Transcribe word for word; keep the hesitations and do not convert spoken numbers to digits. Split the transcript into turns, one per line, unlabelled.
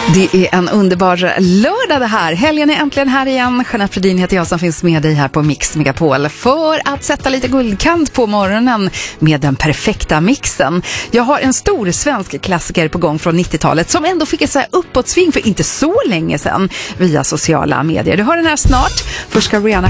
Det är en underbar lördag det här. Helgen är äntligen här igen. Jeanette Fredin heter jag som finns med dig här på Mix Megapol för att sätta lite guldkant på morgonen med den perfekta mixen. Jag har en stor svensk klassiker på gång från nittiotalet som ändå fick ett så här uppåtsving för inte så länge sedan via sociala medier. Du hör den här snart. Först ska Rihanna